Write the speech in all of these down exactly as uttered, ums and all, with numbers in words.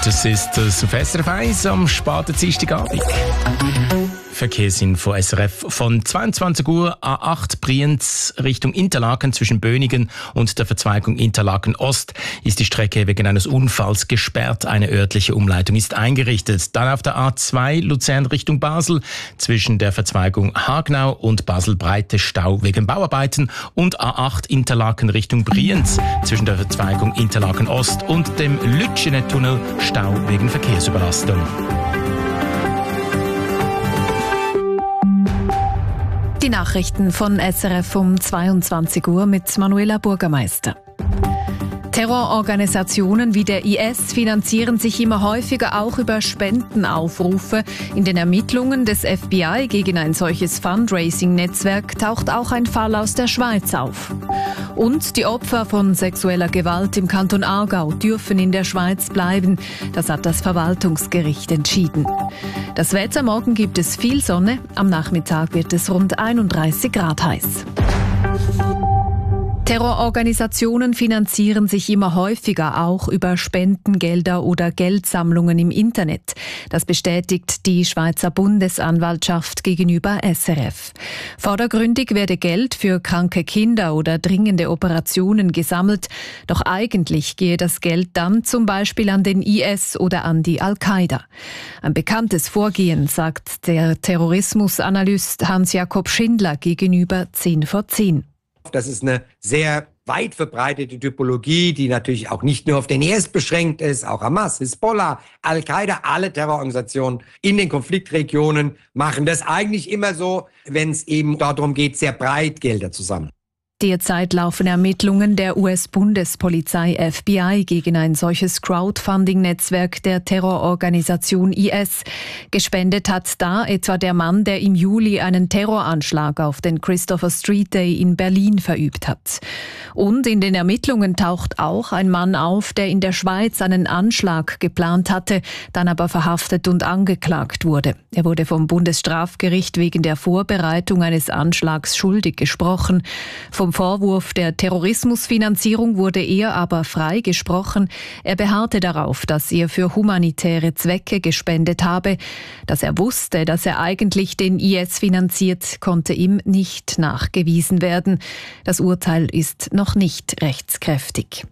Und das ist das auf S R F eins am späten Dienstagabend. Verkehrsinfo S R F von zweiundzwanzig Uhr A acht Brienz Richtung Interlaken zwischen Bönigen und der Verzweigung Interlaken Ost ist die Strecke wegen eines Unfalls gesperrt. Eine örtliche Umleitung ist eingerichtet. Dann auf der A zwei Luzern Richtung Basel zwischen der Verzweigung Hagnau und Basel-Breite Stau wegen Bauarbeiten und A acht Interlaken Richtung Brienz zwischen der Verzweigung Interlaken Ost und dem Lütschenet-Tunnel Stau wegen Verkehrsüberlastung. Die Nachrichten von S R F um zweiundzwanzig Uhr mit Manuela Bürgermeister. Terrororganisationen wie der I S finanzieren sich immer häufiger auch über Spendenaufrufe. In den Ermittlungen des F B I gegen ein solches Fundraising-Netzwerk taucht auch ein Fall aus der Schweiz auf. Und die Opfer von sexueller Gewalt im Kanton Aargau dürfen in der Schweiz bleiben. Das hat das Verwaltungsgericht entschieden. Das Wetter: morgen gibt es viel Sonne, am Nachmittag wird es rund einunddreißig Grad heiß. Terrororganisationen finanzieren sich immer häufiger auch über Spendengelder oder Geldsammlungen im Internet. Das bestätigt die Schweizer Bundesanwaltschaft gegenüber S R F. Vordergründig werde Geld für kranke Kinder oder dringende Operationen gesammelt, doch eigentlich gehe das Geld dann zum Beispiel an den I S oder an die Al-Qaida. Ein bekanntes Vorgehen, sagt der Terrorismusanalyst Hans-Jakob Schindler gegenüber zehn vor zehn. Das ist eine sehr weit verbreitete Typologie, die natürlich auch nicht nur auf den I S beschränkt ist, auch Hamas, Hisbollah, Al-Qaida, alle Terrororganisationen in den Konfliktregionen machen das eigentlich immer so, wenn es eben darum geht, sehr breit Gelder zu sammeln. Derzeit laufen Ermittlungen der U S-Bundespolizei F B I gegen ein solches Crowdfunding-Netzwerk der Terrororganisation I S. Gespendet hat da etwa der Mann, der im Juli einen Terroranschlag auf den Christopher Street Day in Berlin verübt hat. Und in den Ermittlungen taucht auch ein Mann auf, der in der Schweiz einen Anschlag geplant hatte, dann aber verhaftet und angeklagt wurde. Er wurde vom Bundesstrafgericht wegen der Vorbereitung eines Anschlags schuldig gesprochen. Vom Vorwurf der Terrorismusfinanzierung wurde er aber freigesprochen. Er beharrte darauf, dass er für humanitäre Zwecke gespendet habe. Dass er wusste, dass er eigentlich den I S finanziert, konnte ihm nicht nachgewiesen werden. Das Urteil ist noch nicht rechtskräftig.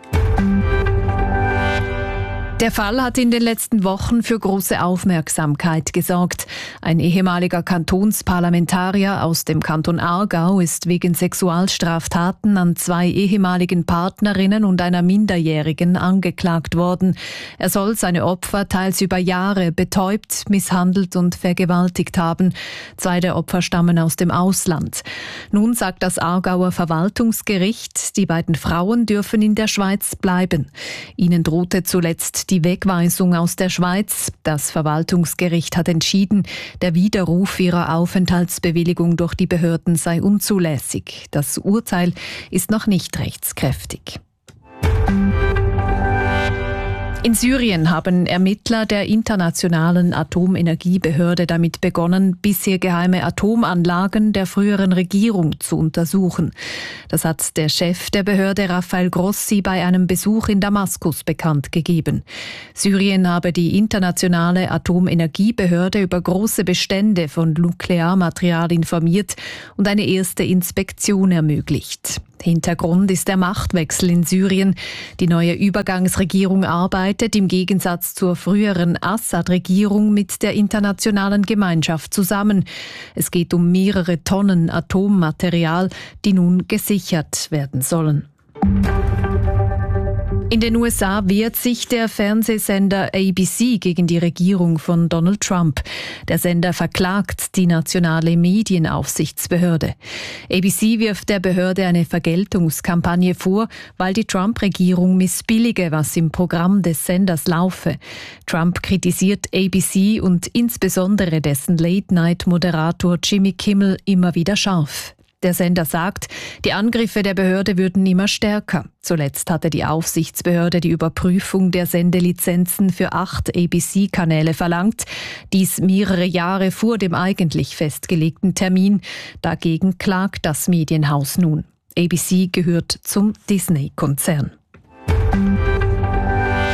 Der Fall hat in den letzten Wochen für große Aufmerksamkeit gesorgt. Ein ehemaliger Kantonsparlamentarier aus dem Kanton Aargau ist wegen Sexualstraftaten an zwei ehemaligen Partnerinnen und einer Minderjährigen angeklagt worden. Er soll seine Opfer teils über Jahre betäubt, misshandelt und vergewaltigt haben. Zwei der Opfer stammen aus dem Ausland. Nun sagt das Aargauer Verwaltungsgericht, die beiden Frauen dürfen in der Schweiz bleiben. Ihnen drohte zuletzt die Wegweisung aus der Schweiz. Das Verwaltungsgericht hat entschieden, der Widerruf ihrer Aufenthaltsbewilligung durch die Behörden sei unzulässig. Das Urteil ist noch nicht rechtskräftig. In Syrien haben Ermittler der Internationalen Atomenergiebehörde damit begonnen, bisher geheime Atomanlagen der früheren Regierung zu untersuchen. Das hat der Chef der Behörde Rafael Grossi bei einem Besuch in Damaskus bekannt gegeben. Syrien habe die Internationale Atomenergiebehörde über große Bestände von Nuklearmaterial informiert und eine erste Inspektion ermöglicht. Hintergrund ist der Machtwechsel in Syrien. Die neue Übergangsregierung arbeitet im Gegensatz zur früheren Assad-Regierung mit der internationalen Gemeinschaft zusammen. Es geht um mehrere Tonnen Atommaterial, die nun gesichert werden sollen. In den U S A wehrt sich der Fernsehsender A B C gegen die Regierung von Donald Trump. Der Sender verklagt die nationale Medienaufsichtsbehörde. A B C wirft der Behörde eine Vergeltungskampagne vor, weil die Trump-Regierung missbillige, was im Programm des Senders laufe. Trump kritisiert A B C und insbesondere dessen Late-Night-Moderator Jimmy Kimmel immer wieder scharf. Der Sender sagt, die Angriffe der Behörde würden immer stärker. Zuletzt hatte die Aufsichtsbehörde die Überprüfung der Sendelizenzen für acht A B C-Kanäle verlangt. Dies mehrere Jahre vor dem eigentlich festgelegten Termin. Dagegen klagt das Medienhaus nun. A B C gehört zum Disney-Konzern.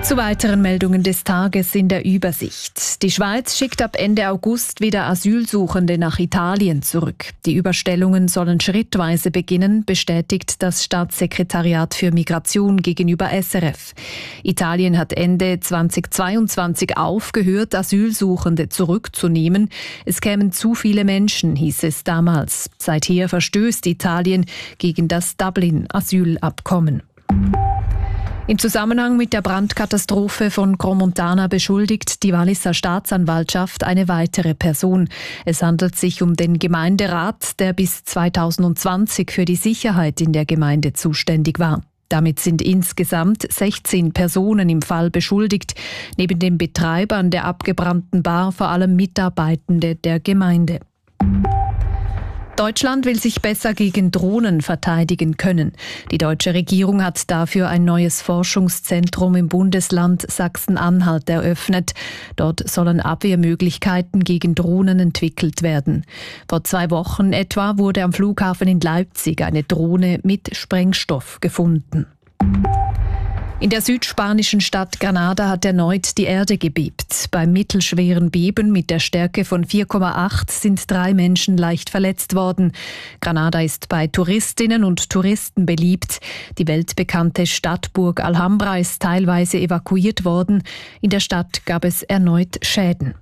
Zu weiteren Meldungen des Tages in der Übersicht. Die Schweiz schickt ab Ende August wieder Asylsuchende nach Italien zurück. Die Überstellungen sollen schrittweise beginnen, bestätigt das Staatssekretariat für Migration gegenüber S R F. Italien hat Ende zweitausendzweiundzwanzig aufgehört, Asylsuchende zurückzunehmen. Es kämen zu viele Menschen, hieß es damals. Seither verstößt Italien gegen das Dublin-Asylabkommen. Im Zusammenhang mit der Brandkatastrophe von Gromontana beschuldigt die Walliser Staatsanwaltschaft eine weitere Person. Es handelt sich um den Gemeinderat, der bis zweitausendzwanzig für die Sicherheit in der Gemeinde zuständig war. Damit sind insgesamt sechzehn Personen im Fall beschuldigt, neben den Betreibern der abgebrannten Bar vor allem Mitarbeitende der Gemeinde. Deutschland will sich besser gegen Drohnen verteidigen können. Die deutsche Regierung hat dafür ein neues Forschungszentrum im Bundesland Sachsen-Anhalt eröffnet. Dort sollen Abwehrmöglichkeiten gegen Drohnen entwickelt werden. Vor zwei Wochen etwa wurde am Flughafen in Leipzig eine Drohne mit Sprengstoff gefunden. In der südspanischen Stadt Granada hat erneut die Erde gebebt. Beim mittelschweren Beben mit der Stärke von vier Komma acht sind drei Menschen leicht verletzt worden. Granada ist bei Touristinnen und Touristen beliebt. Die weltbekannte Stadtburg Alhambra ist teilweise evakuiert worden. In der Stadt gab es erneut Schäden.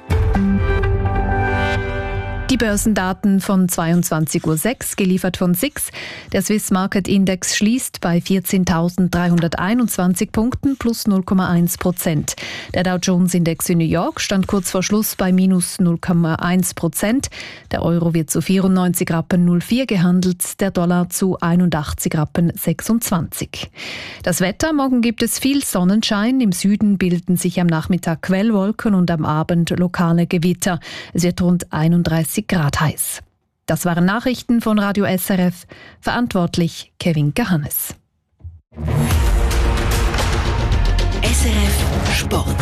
Die Börsendaten von zweiundzwanzig Uhr sechs, geliefert von S I X. Der Swiss Market Index schließt bei vierzehntausenddreihunderteinundzwanzig Punkten plus null Komma eins Prozent. Der Dow Jones Index in New York stand kurz vor Schluss bei minus null Komma eins Prozent. Der Euro wird zu vierundneunzig Rappen null vier gehandelt, der Dollar zu einundachtzig Rappen sechsundzwanzig. Das Wetter: Morgen gibt es viel Sonnenschein. Im Süden bilden sich am Nachmittag Quellwolken und am Abend lokale Gewitter. Es wird rund einunddreißig Grad heiß. Das waren Nachrichten von Radio S R F. Verantwortlich Kevin Gahannes. S R F Sport.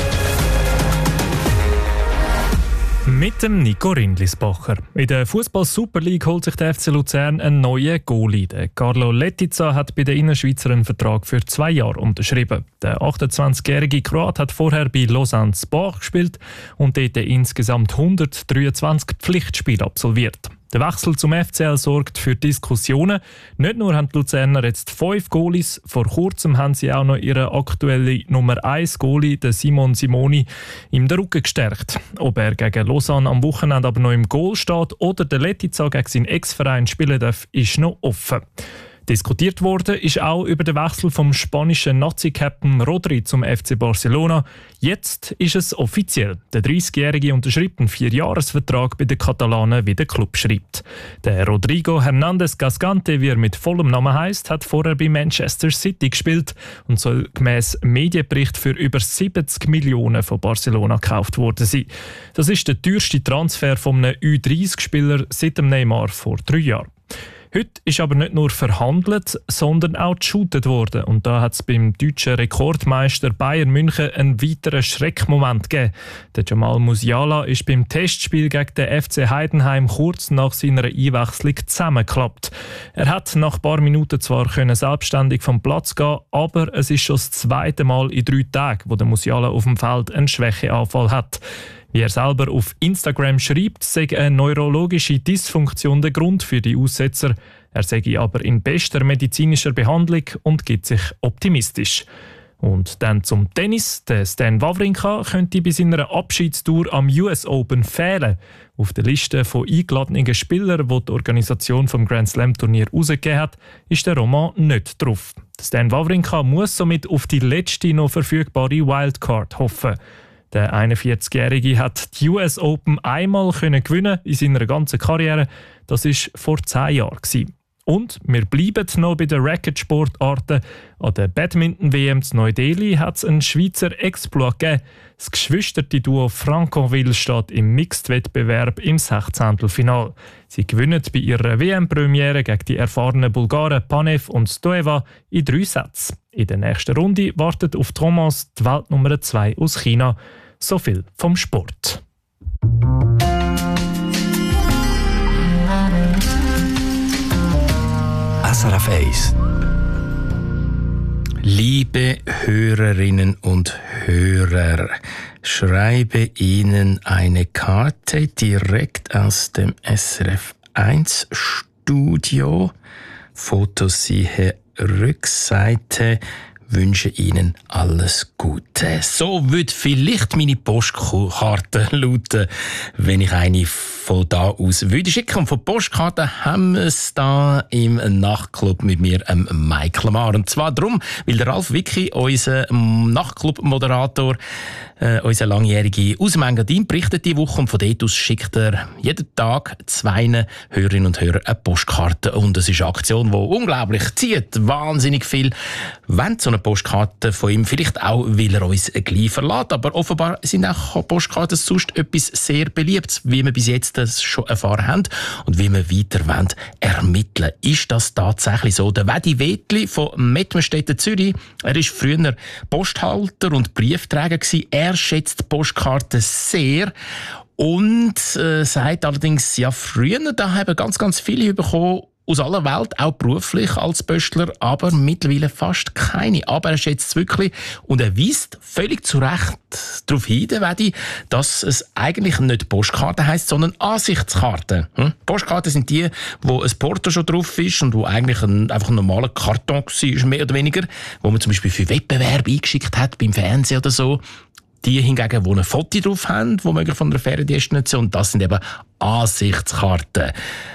Mit dem Nico Rindlisbacher. In der Fußball-Super League holt sich der F C Luzern einen neuen Goalie. Der Carlo Letizia hat bei den Innerschweizer einen Vertrag für zwei Jahre unterschrieben. Der achtundzwanzigjährige Kroat hat vorher bei Lausanne Sport gespielt und dort insgesamt hundertdreiundzwanzig Pflichtspiele absolviert. Der Wechsel zum F C L sorgt für Diskussionen. Nicht nur haben die Luzerner jetzt fünf Goalies, vor kurzem haben sie auch noch ihren aktuellen Nummer eins Goalie, den Simon Simoni, in den Rücken gestärkt. Ob er gegen Lausanne am Wochenende aber noch im Goal steht oder der Letizia gegen seinen Ex-Verein spielen darf, ist noch offen. Diskutiert wurde ist auch über den Wechsel vom spanischen Nazi-Captain Rodri zum F C Barcelona. Jetzt ist es offiziell. Der dreißigjährige unterschreibt einen Vierjahresvertrag bei den Katalanen, wie der Club schreibt. Der Rodrigo Hernández Gascante, wie er mit vollem Namen heisst, hat vorher bei Manchester City gespielt und soll gemäss Medienbericht für über siebzig Millionen von Barcelona gekauft worden sein. Das ist der teuerste Transfer von einem Ü dreißig-Spieler seit dem Neymar vor drei Jahren. Heute ist aber nicht nur verhandelt, sondern auch geshootet worden. Und da hat es beim deutschen Rekordmeister Bayern München einen weiteren Schreckmoment gegeben. Der Jamal Musiala ist beim Testspiel gegen den F C Heidenheim kurz nach seiner Einwechslung zusammengeklappt. Er hat nach ein paar Minuten zwar können selbstständig vom Platz gehen, aber es ist schon das zweite Mal in drei Tagen, wo der Musiala auf dem Feld einen Schwächeanfall hat. Wie er selber auf Instagram schreibt, sei eine neurologische Dysfunktion der Grund für die Aussetzer. Er sei aber in bester medizinischer Behandlung und gibt sich optimistisch. Und dann zum Tennis. Der Stan Wawrinka könnte bei seiner Abschiedstour am U S Open fehlen. Auf der Liste von eingeladenen Spielern, die die Organisation vom Grand Slam Turnier herausgegeben hat, ist der Roman nicht drauf. Stan Wawrinka muss somit auf die letzte noch verfügbare Wildcard hoffen. Der einundvierzigjährige hat die U S Open einmal können gewinnen in seiner ganzen Karriere. Das war vor zehn Jahren. Und wir bleiben noch bei den Racket-Sportarten. An der Badminton-W M zu Neu-Delhi hat es einen Schweizer Exploit gegeben. Das geschwisterte Duo Franconville steht im Mixed-Wettbewerb im Sechzehntelfinal. Sie gewinnen bei ihrer W M-Premiere gegen die erfahrenen Bulgaren Panev und Stoeva in drei Sätzen. In der nächsten Runde wartet auf Thomas die Weltnummer zwei aus China. So viel vom Sport. S R F eins. Liebe Hörerinnen und Hörer, schreibe Ihnen eine Karte direkt aus dem S R F eins Studio. Fotos siehe Rückseite. Wünsche Ihnen alles Gute. So würde vielleicht meine Postkarte lauten, wenn ich eine von da aus würde schicken. Und von Postkarten haben wir es da im Nachtclub mit mir, ähm, Michael Mar. Und zwar darum, weil der Ralf Wicki, unser Nachtclub-Moderator, äh, unser langjähriger aus dem Engadin, berichtet diese Woche und von dort aus schickt er jeden Tag zwei Hörerinnen und Hörer eine Postkarte. Und es ist eine Aktion, die unglaublich zieht. Wahnsinnig viel. Wenn so eine Postkarte von ihm, vielleicht auch, weil er uns gleich verlässt. Aber offenbar sind auch Postkarten sonst etwas sehr Beliebtes, wie wir bis jetzt das schon erfahren haben und wie wir weiter wollen ermitteln. Ist das tatsächlich so? Der Wedi Wetli von Mettmerstetten, Zürich, er war früher Posthalter und Briefträger gewesen. Er schätzt Postkarten sehr und äh, sagt allerdings, ja, früher da haben ganz, ganz viele bekommen, aus aller Welt, auch beruflich als Pöstler, aber mittlerweile fast keine. Aber er schätzt es wirklich und er weist völlig zu Recht darauf hin, dass es eigentlich nicht Postkarten heisst, sondern Ansichtskarten. Hm? Postkarten sind die, wo ein Porto schon drauf ist und wo eigentlich ein, einfach ein normaler Karton war, mehr oder weniger, wo man zum Beispiel für Wettbewerb eingeschickt hat, beim Fernsehen oder so. Die hingegen, die ein Foto drauf haben, die möglich von einer Feriendestination, das sind eben Ansichtskarten.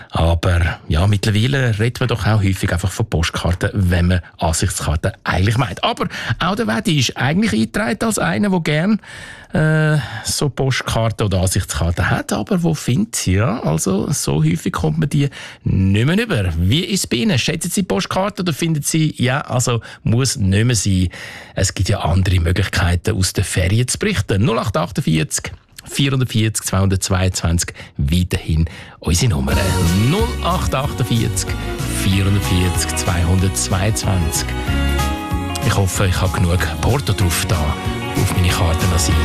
Aber ja, mittlerweile redet man doch auch häufig einfach von Postkarten, wenn man Ansichtskarten eigentlich meint. Aber auch der Wedi ist eigentlich eingetragen als einer, der gerne äh, so Postkarten oder Ansichtskarten hat, aber wo findet sie? Ja, also so häufig kommt man die nicht mehr über. Wie ist es bei Ihnen? Schätzen Sie Postkarten oder finden Sie, ja, also muss nicht mehr sein. Es gibt ja andere Möglichkeiten, aus den Ferien zu berichten. null acht achtundvierzig vierhundertvierzig zweihundertzweiundzwanzig, weiterhin unsere Nummer. null acht achtundvierzig vierhundertvierzig zweihundertzweiundzwanzig. Ich hoffe, ich habe genug Porto drauf da auf meine Karte lassen.